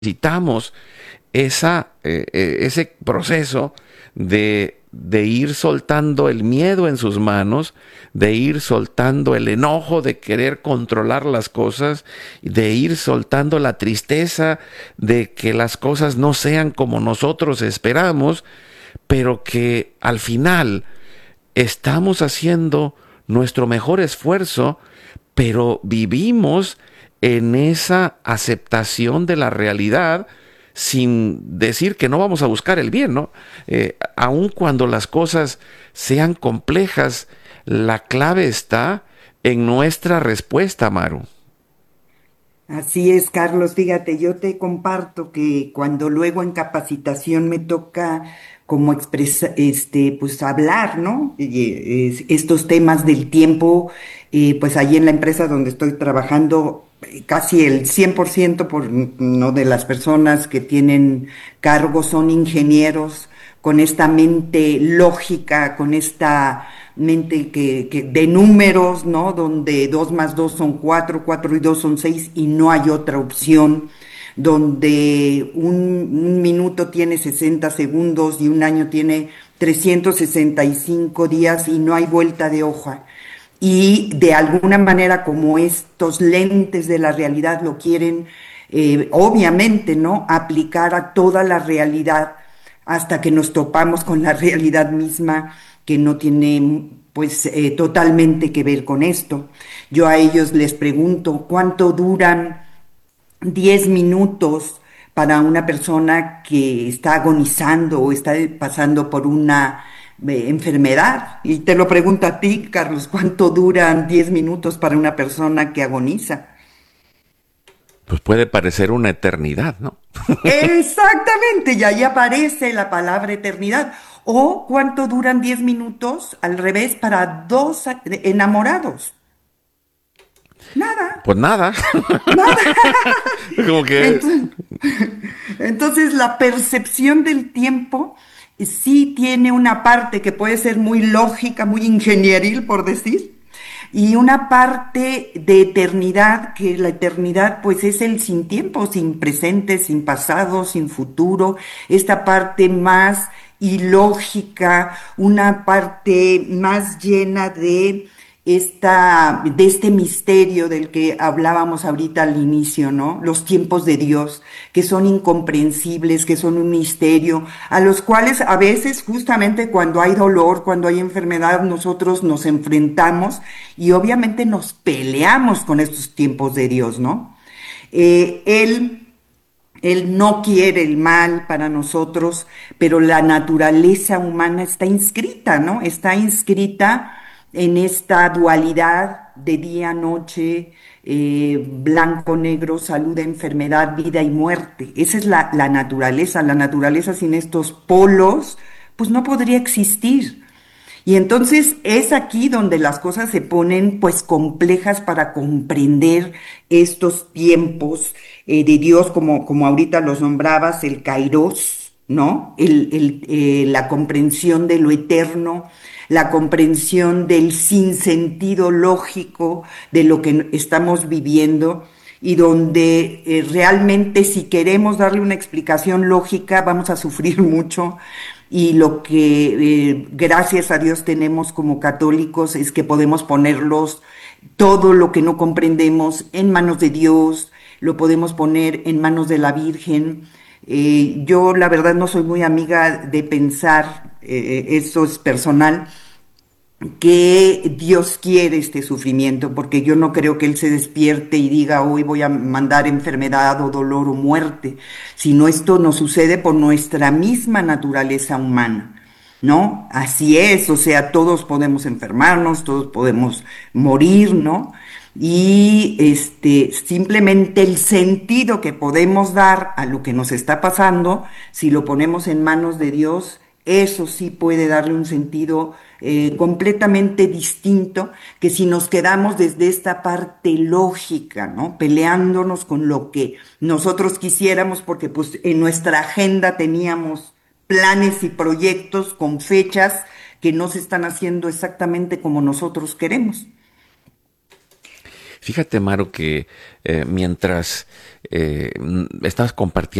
necesitamos ese proceso de ir soltando el miedo en sus manos, de ir soltando el enojo de querer controlar las cosas, de ir soltando la tristeza de que las cosas no sean como nosotros esperamos, pero que al final estamos haciendo nuestro mejor esfuerzo, pero vivimos en esa aceptación de la realidad sin decir que no vamos a buscar el bien, ¿no? Aun cuando las cosas sean complejas, la clave está en nuestra respuesta, Maru. Así es, Carlos. Fíjate, yo te comparto que cuando luego en capacitación me toca como expresa, pues hablar, ¿no? Estos temas del tiempo, pues allí en la empresa donde estoy trabajando, casi el 100% no de las personas que tienen cargos son ingenieros con esta mente lógica, con esta mente de números, ¿no? Donde 2 más 2 son 4, 4 y 2 son 6 y no hay otra opción, donde un minuto tiene 60 segundos y un año tiene 365 días y no hay vuelta de hoja. Y de alguna manera, como estos lentes de la realidad lo quieren, obviamente, ¿no? Aplicar a toda la realidad hasta que nos topamos con la realidad misma que no tiene pues totalmente que ver con esto. Yo a ellos les pregunto cuánto duran 10 minutos para una persona que está agonizando o está pasando por una enfermedad. Y te lo pregunto a ti, Carlos, ¿cuánto duran 10 minutos para una persona que agoniza? Pues puede parecer una eternidad, ¿no? Exactamente, y ahí aparece la palabra eternidad. O cuánto duran 10 minutos al revés para dos enamorados. Nada, Pues nada, nada. como que Entonces, entonces la percepción del tiempo sí tiene una parte que puede ser muy lógica, muy ingenieril, por decir, y una parte de eternidad, que la eternidad pues es el sin tiempo, sin presente, sin pasado, sin futuro, esta parte más ilógica, una parte más llena de este misterio del que hablábamos ahorita al inicio, ¿no? Los tiempos de Dios, que son incomprensibles, que son un misterio, a los cuales a veces justamente cuando hay dolor, cuando hay enfermedad, nosotros nos enfrentamos y obviamente nos peleamos con estos tiempos de Dios, ¿no? Eh, él él no quiere el mal para nosotros, pero la naturaleza humana está inscrita, ¿no? Está inscrita en esta dualidad de día, noche, blanco, negro, salud, enfermedad, vida y muerte. Esa es la naturaleza. La naturaleza sin estos polos, pues no podría existir. Y entonces es aquí donde las cosas se ponen pues complejas para comprender estos tiempos de Dios, como ahorita los nombrabas, el Kairos, ¿no? La comprensión de lo eterno, la comprensión del sinsentido lógico de lo que estamos viviendo y donde realmente si queremos darle una explicación lógica vamos a sufrir mucho y lo que gracias a Dios tenemos como católicos es que podemos ponerlos todo lo que no comprendemos en manos de Dios, lo podemos poner en manos de la Virgen. Yo la verdad no soy muy amiga de pensar, eso es personal, que Dios quiere este sufrimiento, porque yo no creo que Él se despierte y diga, hoy voy a mandar enfermedad o dolor o muerte, sino esto nos sucede por nuestra misma naturaleza humana. ¿No? Así es, o sea, todos podemos enfermarnos, todos podemos morir, ¿no? Y simplemente el sentido que podemos dar a lo que nos está pasando, si lo ponemos en manos de Dios, eso sí puede darle un sentido completamente distinto que si nos quedamos desde esta parte lógica, ¿no? Peleándonos con lo que nosotros quisiéramos, porque pues en nuestra agenda teníamos planes y proyectos con fechas que no se están haciendo exactamente como nosotros queremos. Fíjate, Maru, que mientras estás compartiendo